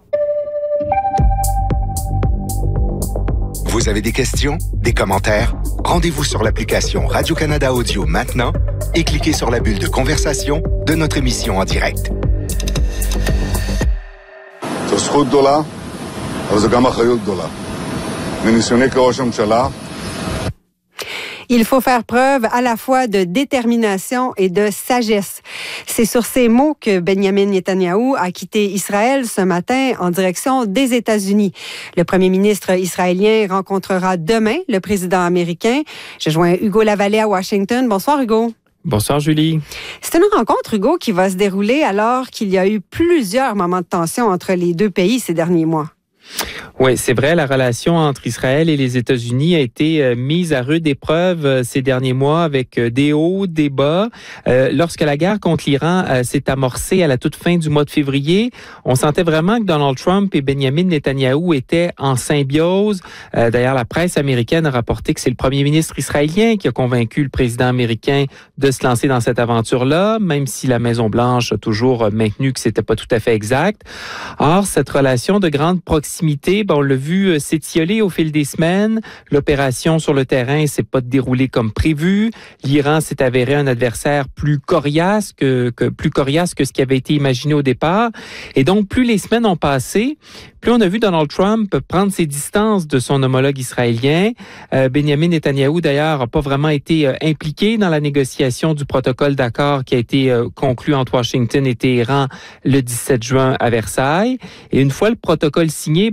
Vous avez des questions, des commentaires? Rendez-vous sur l'application Radio-Canada Audio maintenant et cliquez sur la bulle de conversation de notre émission en direct. Il faut faire preuve à la fois de détermination et de sagesse. C'est sur ces mots que Benjamin Netanyahou a quitté Israël ce matin en direction des États-Unis. Le premier ministre israélien rencontrera demain le président américain. Je joins Hugo Lavallée à Washington. Bonsoir, Hugo. Bonsoir, Julie. C'est une rencontre, Hugo, qui va se dérouler alors qu'il y a eu plusieurs moments de tension entre les deux pays ces derniers mois. Oui, c'est vrai, la relation entre Israël et les États-Unis a été euh, mise à rude épreuve euh, ces derniers mois avec euh, des hauts, des bas. Euh, lorsque la guerre contre l'Iran euh, s'est amorcée à la toute fin du mois de février, on sentait vraiment que Donald Trump et Benjamin Netanyahou étaient en symbiose. Euh, d'ailleurs, la presse américaine a rapporté que c'est le premier ministre israélien qui a convaincu le président américain de se lancer dans cette aventure-là, même si la Maison-Blanche a toujours maintenu que c'était pas tout à fait exact. Or, cette relation de grande proximité, ben, on l'a vu s'étioler au fil des semaines. L'opération sur le terrain s'est pas déroulée comme prévu. L'Iran s'est avéré un adversaire plus coriace que, que plus coriace que ce qui avait été imaginé au départ. Et donc, plus les semaines ont passé, plus on a vu Donald Trump prendre ses distances de son homologue israélien. Euh, Benjamin Netanyahou, d'ailleurs, n'a pas vraiment été euh, impliqué dans la négociation du protocole d'accord qui a été euh, conclu entre Washington et Téhéran le dix-sept juin à Versailles. Et une fois le protocole signé, bon, on a entendu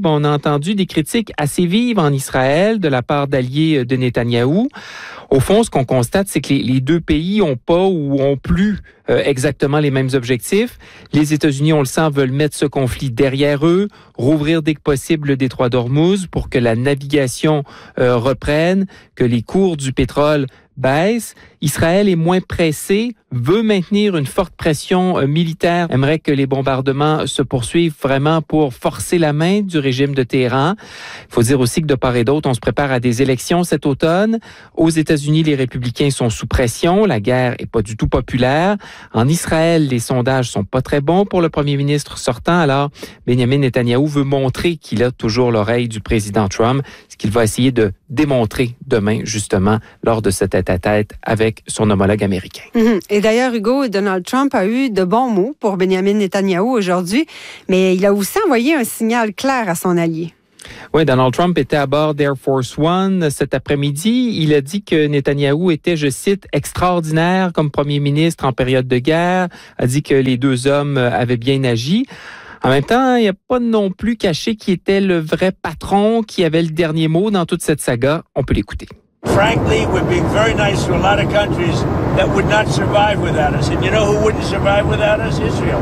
entendu des critiques assez vives en Israël de la part d'alliés de Netanyahou. Au fond, ce qu'on constate, c'est que les, les deux pays n'ont pas ou ont plus euh, exactement les mêmes objectifs. Les États-Unis, on le sent, veulent mettre ce conflit derrière eux, rouvrir dès que possible le détroit d'Ormuz pour que la navigation euh, reprenne, que les cours du pétrole baissent. Israël est moins pressé, veut maintenir une forte pression euh, militaire, aimerait que les bombardements se poursuivent vraiment pour forcer la main du régime de Téhéran. Il faut dire aussi que de part et d'autre, on se prépare à des élections cet automne. Aux États-Unis, les républicains sont sous pression, la guerre est pas du tout populaire. En Israël, les sondages sont pas très bons pour le premier ministre sortant, alors Benjamin Netanyahou veut montrer qu'il a toujours l'oreille du président Trump, ce qu'il va essayer de démontrer demain, justement, lors de ce tête-à-tête avec son homologue américain. Mm-hmm. Et d'ailleurs, Hugo, Donald Trump a eu de bons mots pour Benjamin Netanyahou aujourd'hui, mais il a aussi envoyé un signal clair à son allié. Oui, Donald Trump était à bord d'Air Force One cet après-midi. Il a dit que Netanyahou était, je cite, extraordinaire comme premier ministre en période de guerre, a dit que les deux hommes avaient bien agi. En même temps, il n'y a pas non plus caché qui était le vrai patron, qui avait le dernier mot dans toute cette saga. On peut l'écouter. Frankly, we're being very nice to a lot of countries that would not survive without us. And you know who wouldn't survive without us? Israel.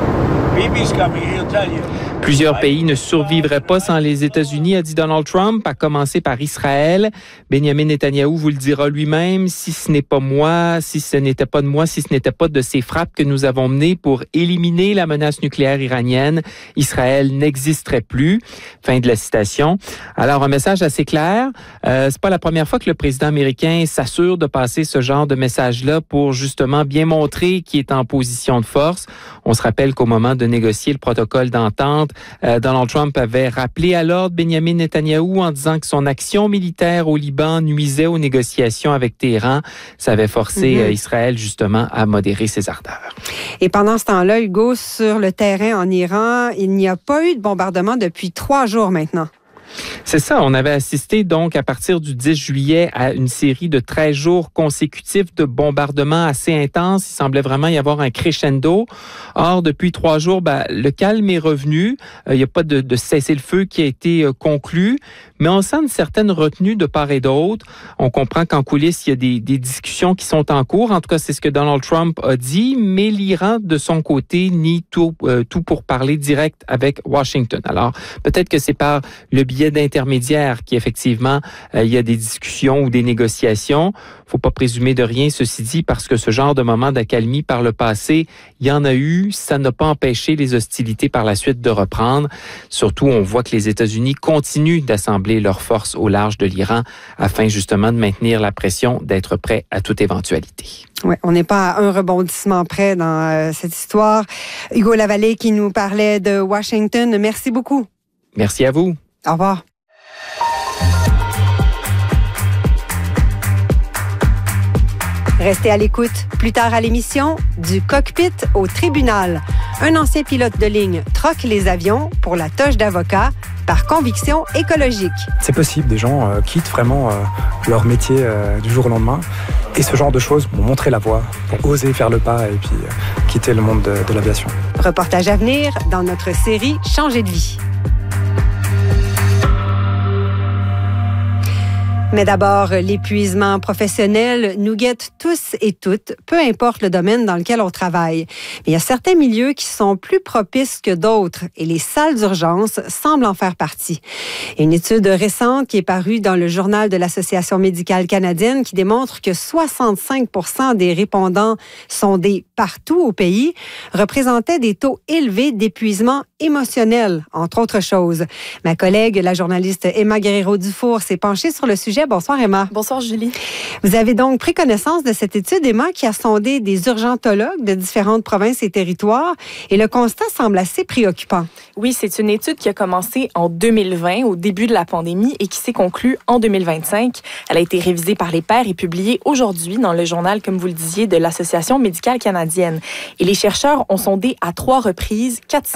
Bibi's coming, he'll tell you. Plusieurs pays ne survivraient pas sans les États-Unis, a dit Donald Trump, à commencer par Israël. Benjamin Netanyahou vous le dira lui-même, si ce n'est pas moi, si ce n'était pas de moi, si ce n'était pas de ces frappes que nous avons menées pour éliminer la menace nucléaire iranienne, Israël n'existerait plus. Fin de la citation. Alors, un message assez clair. Euh, c'est pas la première fois que le président américain s'assure de passer ce genre de message-là pour justement bien montrer qu'il est en position de force. On se rappelle qu'au moment de négocier le protocole d'entente, Euh, Donald Trump avait rappelé à l'ordre Benjamin Netanyahou en disant que son action militaire au Liban nuisait aux négociations avec Téhéran. Ça avait forcé mm-hmm. euh, Israël justement à modérer ses ardeurs. Et pendant ce temps-là, Hugo, sur le terrain en Iran, il n'y a pas eu de bombardement depuis trois jours maintenant. C'est ça, on avait assisté donc à partir du dix juillet à une série de treize jours consécutifs de bombardements assez intenses. Il semblait vraiment y avoir un crescendo. Or, depuis trois jours, ben, le calme est revenu. Euh, il n'y a pas de, de cessez-le-feu qui a été euh, conclu, mais on sent une certaine retenue de part et d'autre. On comprend qu'en coulisses, il y a des, des discussions qui sont en cours. En tout cas, c'est ce que Donald Trump a dit, mais l'Iran, de son côté, nie tout, euh, tout pour parler direct avec Washington. Alors, peut-être que c'est par le biais d'intermédiaires qu'effectivement, euh, il y a des discussions ou des négociations. Faut pas présumer de rien, ceci dit, parce que ce genre de moment d'accalmie par le passé, il y en a eu. Ça n'a pas empêché les hostilités par la suite de reprendre. Surtout, on voit que les États-Unis continuent d'assembler leurs forces au large de l'Iran afin justement de maintenir la pression, d'être prêt à toute éventualité. Oui, on n'est pas à un rebondissement près dans euh, cette histoire. Hugo Lavallée qui nous parlait de Washington. Merci beaucoup. Merci à vous. Au revoir. Restez à l'écoute. Plus tard à l'émission, du cockpit au tribunal. Un ancien pilote de ligne troque les avions pour la toge d'avocat par conviction écologique. C'est possible, des gens euh, quittent vraiment euh, leur métier euh, du jour au lendemain. Et ce genre de choses m'ont montré la voie pour oser faire le pas et puis euh, quitter le monde de, de l'aviation. Reportage à venir dans notre série Changer de vie. Mais d'abord, l'épuisement professionnel nous guette tous et toutes, peu importe le domaine dans lequel on travaille. Mais il y a certains milieux qui sont plus propices que d'autres et les salles d'urgence semblent en faire partie. Une étude récente qui est parue dans le journal de l'Association médicale canadienne qui démontre que soixante-cinq pour cent des répondants sondés partout au pays représentaient des taux élevés d'épuisement émotionnel, entre autres choses. Ma collègue, la journaliste Emma Guerrero-Dufour, s'est penchée sur le sujet. Bonsoir, Emma. Bonsoir, Julie. Vous avez donc pris connaissance de cette étude, Emma, qui a sondé des urgentologues de différentes provinces et territoires, et le constat semble assez préoccupant. Oui, c'est une étude qui a commencé en deux mille vingt, au début de la pandémie, et qui s'est conclue en deux mille vingt-cinq. Elle a été révisée par les pairs et publiée aujourd'hui dans le journal, comme vous le disiez, de l'Association médicale canadienne. Et les chercheurs ont sondé à trois reprises quatre cent dix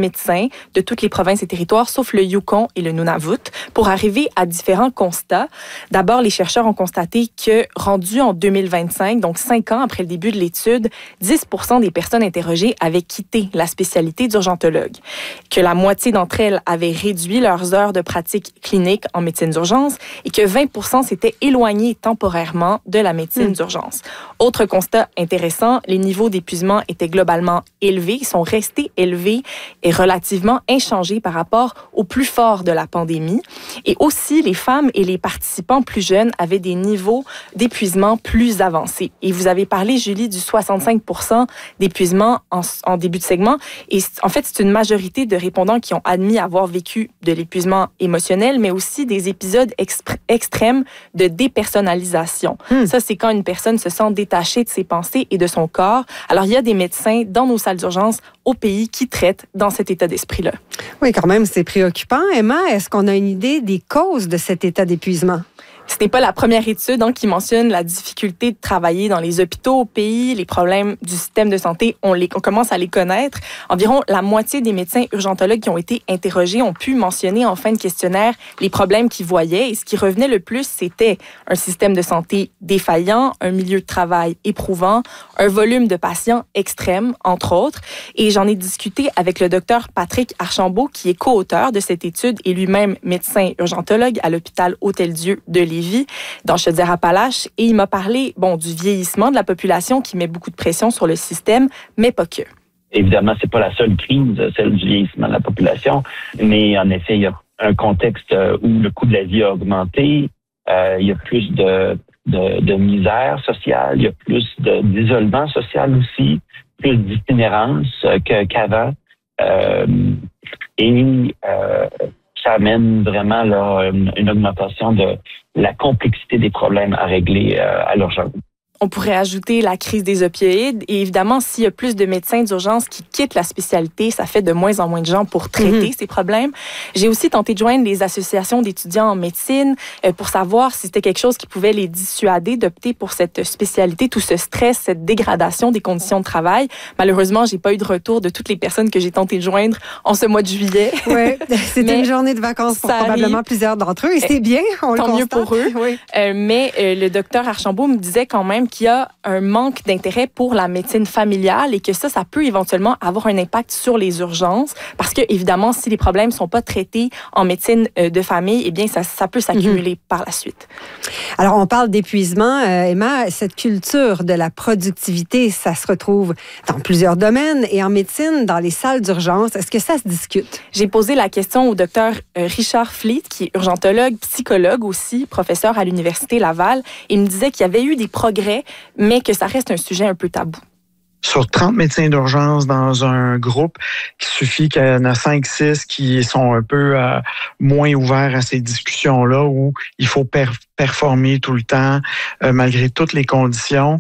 médecins de toutes les provinces et territoires, sauf le Yukon et le Nunavut, pour arriver à différents constats. D'abord, les chercheurs ont constaté que, rendu en deux mille vingt-cinq, donc cinq ans après le début de l'étude, dix pour cent des personnes interrogées avaient quitté la spécialité d'urgentologue, que la moitié d'entre elles avaient réduit leurs heures de pratique clinique en médecine d'urgence et que vingt pour cent s'étaient éloignés temporairement de la médecine mmh. d'urgence. Autre constat intéressant, les niveaux d'épuisement étaient globalement élevés, sont restés élevés et relativement inchangés par rapport au plus fort de la pandémie. Et aussi, les femmes et les participants plus jeunes avaient des niveaux d'épuisement plus avancés. Et vous avez parlé, Julie, du soixante-cinq pour cent d'épuisement en, en début de segment. Et en fait, c'est une majorité de répondants qui ont admis avoir vécu de l'épuisement émotionnel, mais aussi des épisodes exp- extrêmes de dépersonnalisation. Mmh. Ça, c'est quand une personne se sent détachée de ses pensées et de son corps. Alors, il y a des médecins dans nos salles d'urgence au pays qui traitent dans cet état d'esprit-là. Oui, quand même, c'est préoccupant. Emma, est-ce qu'on a une idée des causes de cet état d'épuisement? Ce n'est pas la première étude hein, qui mentionne la difficulté de travailler dans les hôpitaux au pays, les problèmes du système de santé, on, les, on commence à les connaître. Environ la moitié des médecins urgentologues qui ont été interrogés ont pu mentionner en fin de questionnaire les problèmes qu'ils voyaient. Et ce qui revenait le plus, c'était un système de santé défaillant, un milieu de travail éprouvant, un volume de patients extrême, entre autres. Et j'en ai discuté avec le docteur Patrick Archambault, qui est co-auteur de cette étude et lui-même médecin urgentologue à l'hôpital Hôtel-Dieu de Lévis, dans Chaudière-Appalaches, et il m'a parlé bon, du vieillissement de la population qui met beaucoup de pression sur le système, mais pas que. Évidemment, c'est pas la seule crise, celle du vieillissement de la population, mais en effet, il y a un contexte où le coût de la vie a augmenté, euh, il y a plus de, de, de misère sociale, il y a plus de, d'isolement social aussi, plus d'itinérance que, qu'avant, euh, et euh, ça amène vraiment là, une, une augmentation de la complexité des problèmes à régler euh, à l'urgence. On pourrait ajouter la crise des opioïdes. Et évidemment, s'il y a plus de médecins d'urgence qui quittent la spécialité, ça fait de moins en moins de gens pour traiter mm-hmm. ces problèmes. J'ai aussi tenté de joindre les associations d'étudiants en médecine euh, pour savoir si c'était quelque chose qui pouvait les dissuader d'opter pour cette spécialité, tout ce stress, cette dégradation des conditions de travail. Malheureusement, j'ai pas eu de retour de toutes les personnes que j'ai tenté de joindre en ce mois de juillet. Oui, c'était une journée de vacances pour probablement plusieurs d'entre eux. Et c'est bien, on le constate. Tant mieux pour eux. Oui. Euh, mais euh, le docteur Archambault me disait quand même qu'il y a un manque d'intérêt pour la médecine familiale et que ça, ça peut éventuellement avoir un impact sur les urgences parce que, évidemment, si les problèmes ne sont pas traités en médecine de famille, eh bien, ça, ça peut s'accumuler mm-hmm. par la suite. Alors, on parle d'épuisement. Euh, Emma, cette culture de la productivité, ça se retrouve dans plusieurs domaines et en médecine, dans les salles d'urgence. Est-ce que ça se discute? J'ai posé la question au docteur Richard Fleet, qui est urgentologue, psychologue aussi, professeur à l'Université Laval. Il me disait qu'il y avait eu des progrès, mais que ça reste un sujet un peu tabou. Sur trente médecins d'urgence dans un groupe, il suffit qu'il y en a cinq six qui sont un peu euh, moins ouverts à ces discussions-là où il faut per- performer tout le temps, euh, malgré toutes les conditions.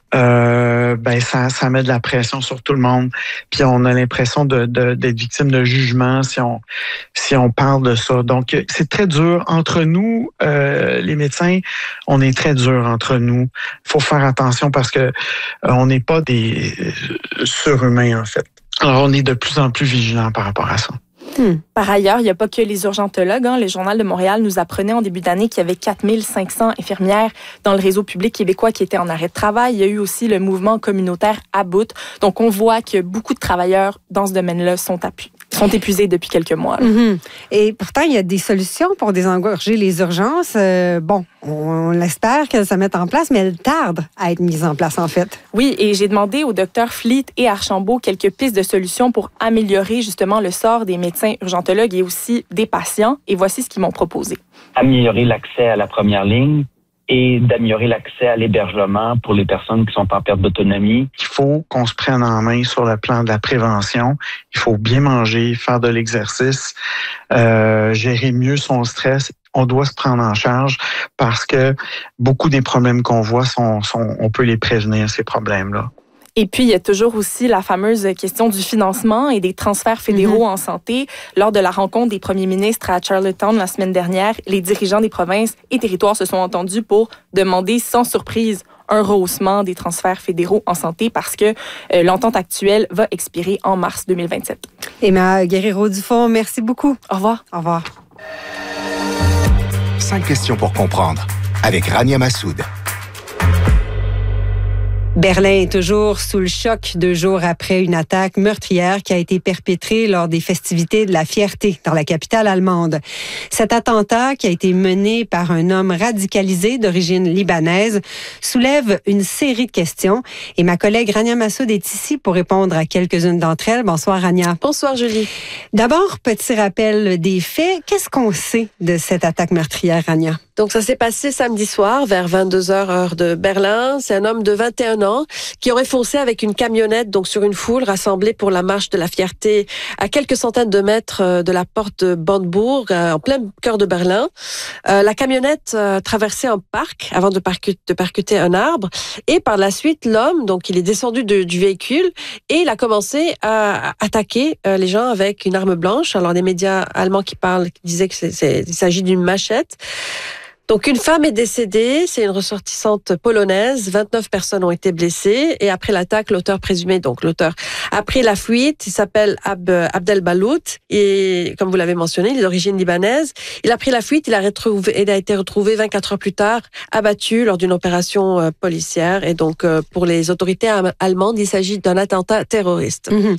Euh, ben ça, ça met de la pression sur tout le monde. Puis on a l'impression de, de, d'être victime de jugement si on si on parle de ça. Donc c'est très dur entre nous, euh, les médecins. On est très dur entre nous. Il faut faire attention parce que euh, on n'est pas des surhumains en fait. Alors on est de plus en plus vigilants par rapport à ça. Hmm. Par ailleurs, il n'y a pas que les urgentologues. Hein. Le Journal de Montréal nous apprenait en début d'année qu'il y avait quatre mille cinq cents infirmières dans le réseau public québécois qui étaient en arrêt de travail. Il y a eu aussi le mouvement communautaire à bout. Donc, on voit que beaucoup de travailleurs dans ce domaine-là sont, appu- sont épuisés depuis quelques mois. Mm-hmm. Et pourtant, il y a des solutions pour désengorger les urgences. Euh, bon, on, on l'espère qu'elles se mettent en place, mais elles tardent à être mises en place, en fait. Oui, et j'ai demandé au docteur Fleet et Archambault quelques pistes de solutions pour améliorer justement le sort des médecins urgentologues et aussi des patients. Et voici ce qu'ils m'ont proposé. Améliorer l'accès à la première ligne et d'améliorer l'accès à l'hébergement pour les personnes qui sont en perte d'autonomie. Il faut qu'on se prenne en main sur le plan de la prévention. Il faut bien manger, faire de l'exercice, euh, gérer mieux son stress. On doit se prendre en charge parce que beaucoup des problèmes qu'on voit, sont, sont, on peut les prévenir, ces problèmes-là. Et puis, il y a toujours aussi la fameuse question du financement et des transferts fédéraux mm-hmm. en santé. Lors de la rencontre des premiers ministres à Charlottetown la semaine dernière, les dirigeants des provinces et territoires se sont entendus pour demander sans surprise un rehaussement des transferts fédéraux en santé parce que euh, l'entente actuelle va expirer en mars deux mille vingt-sept. Emma Guerrero-Dufont, merci beaucoup. Au revoir. Au revoir. Cinq questions pour comprendre avec Rania Massoud. Berlin est toujours sous le choc deux jours après une attaque meurtrière qui a été perpétrée lors des festivités de la Fierté dans la capitale allemande. Cet attentat, qui a été mené par un homme radicalisé d'origine libanaise, soulève une série de questions et ma collègue Rania Massoud est ici pour répondre à quelques-unes d'entre elles. Bonsoir Rania. Bonsoir Julie. D'abord, petit rappel des faits. Qu'est-ce qu'on sait de cette attaque meurtrière, Rania? Donc, ça s'est passé samedi soir vers vingt-deux heures heure de Berlin. C'est un homme de vingt et un ans qui aurait foncé avec une camionnette donc sur une foule rassemblée pour la marche de la Fierté à quelques centaines de mètres de la porte de Brandebourg, en plein cœur de Berlin. Euh, la camionnette euh, traversait un parc avant de, percu- de percuter un arbre et par la suite, l'homme, donc il est descendu de, du véhicule et il a commencé à attaquer euh, les gens avec une arme blanche. Alors, les médias allemands qui parlent qui disaient que c'est, c'est, il s'agit d'une machette. Donc, une femme est décédée, c'est une ressortissante polonaise, vingt-neuf personnes ont été blessées et après l'attaque, l'auteur présumé, donc l'auteur, a pris la fuite, il s'appelle Ab, Abdel Balout et comme vous l'avez mentionné, il est d'origine libanaise. Il a pris la fuite, il a, retrouvé, il a été retrouvé vingt-quatre heures plus tard, abattu lors d'une opération policière et donc pour les autorités allemandes, il s'agit d'un attentat terroriste. Mm-hmm.